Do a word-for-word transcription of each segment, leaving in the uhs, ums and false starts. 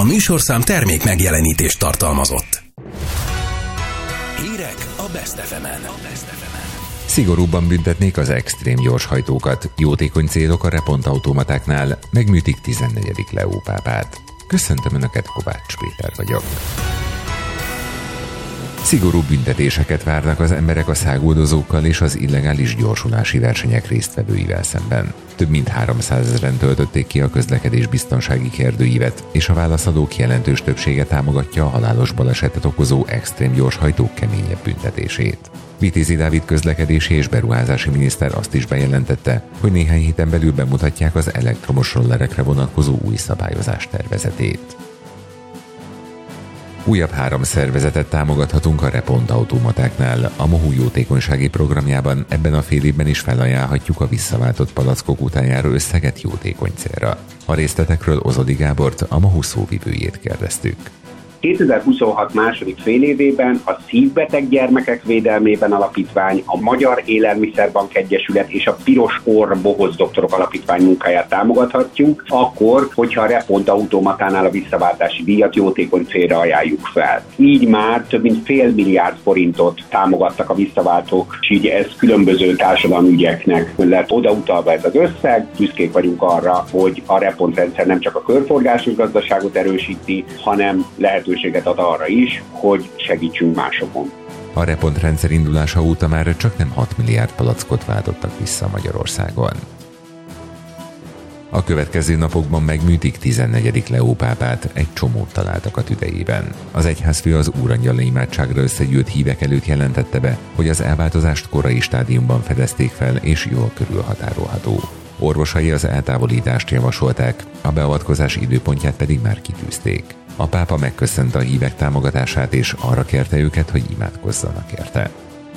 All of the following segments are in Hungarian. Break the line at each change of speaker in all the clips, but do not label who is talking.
műsorszám termék megjelenítést tartalmazott. Hírek a Best ef emen.
Szigorúbban büntetnék az extrém gyorshajtókat. Jótékony célok a repontautomatáknál. Megműtik tizennegyedik Leó pápát. Köszöntöm Önöket, Kovács Péter vagyok. Szigorú büntetéseket várnak az emberek a száguldozókkal és az illegális gyorsulási versenyek résztvevőivel szemben. Több mint háromszázezren töltötték ki a közlekedés biztonsági kérdőívet, és a válaszadók jelentős többsége támogatja a halálos balesetet okozó extrém gyorshajtók keményebb büntetését. Vitézi Dávid közlekedési és beruházási miniszter azt is bejelentette, hogy néhány héten belül bemutatják az elektromos rollerekre vonatkozó új szabályozás tervezetét. Újabb három szervezetet támogathatunk a repontautomatáknál. A MOHU jótékonysági programjában ebben a fél évben is felajánlhatjuk a visszaváltott palackok után járó összeget jótékony célra. A részletekről Ozodi Gábort, a MOHU szóvivőjét kérdeztük.
kétezer-huszonhat második fél évében a Szívbeteg Gyermekek Védelmében Alapítvány, a Magyar Élelmiszerbank Egyesület és a Piros Orr Bohoz Doktorok Alapítvány munkáját támogathatjuk, akkor, hogyha a repontautomatánál a visszaváltási díjat jótékony célra ajánljuk fel. Így már több mint fél milliárd forintot támogattak a visszaváltók, és így ez különböző társadalmi ügyeknek lett odautalva ez az összeg. Büszkék vagyunk arra, hogy a repontrendszer nem csak a körforgásos gazdaságot erősíti, hanem lehetőséget ad arra is, hogy segítsünk másokon.
A repontrendszer indulása óta már csak nem hat milliárd palackot váltottak vissza Magyarországon. A következő napokban megműtik tizennegyedik Leó pápát, egy csomót találtak a tüdejében. Az egyházfő az úrangyala imádságra összegyűlt hívek előtt jelentette be, hogy az elváltozást korai stádiumban fedezték fel és jól körülhatárolható. Orvosai az eltávolítást javasolták, a beavatkozás időpontját pedig már kitűzték. A pápa megköszönte a hívek támogatását és arra kérte őket, hogy imádkozzanak érte.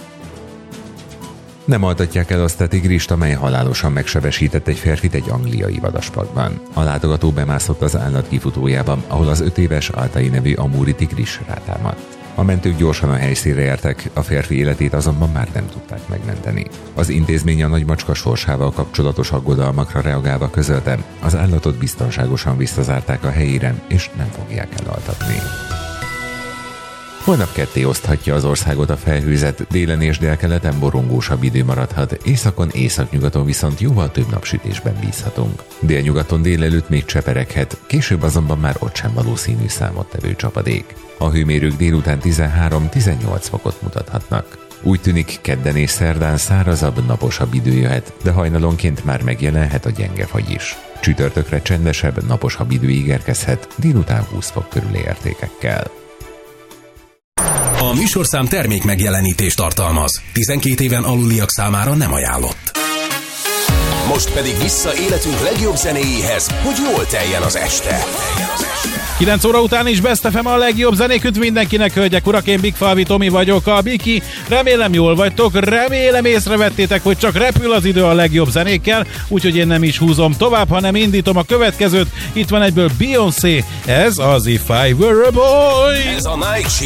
Nem altatják el azt a tigrist, amely halálosan megsebesített egy férfit egy angliai vadasparkban. A látogató bemászott az állat kifutójába, ahol az öt éves Altai nevű amúri tigris rátámadt. A mentők gyorsan a helyszínre értek, a férfi életét azonban már nem tudták megmenteni. Az intézmény a nagymacska sorsával kapcsolatos aggodalmakra reagálva közölte, az állatot biztonságosan visszazárták a helyére, és nem fogják elaltatni. Holnap ketté oszthatja az országot a felhőzet, délen és délkeleten borongósabb idő maradhat, északon, északnyugaton viszont jóval több napsütésben bízhatunk. Délnyugaton délelőtt még csepereghet, később azonban már ott sem valószínű számottevő csapadék. A hőmérők délután tizenhárom-tizennyolc fokot mutathatnak. Úgy tűnik, kedden és szerdán szárazabb, naposabb idő jöhet, de hajnalonként már megjelenhet a gyenge fagy is. Csütörtökre csendesebb, naposabb idő ígérkezhet, délután húsz fok körüli értékekkel.
A műsorszám termék megjelenítést tartalmaz. tizenkét éven aluliak számára nem ajánlott. Most pedig vissza életünk legjobb zenéjéhez, hogy jól teljen az este.
kilenc óra után is Best ef em a legjobb zenéküt mindenkinek, hölgyek, urak, én Big Falvi Tomi vagyok, a Biki. Remélem jól vagytok, remélem észrevettétek, hogy csak repül az idő a legjobb zenékkel, úgyhogy én nem is húzom tovább, hanem indítom a következőt. Itt van egyből Beyoncé, ez az If I Were a Boy.
Ez a Night Shift.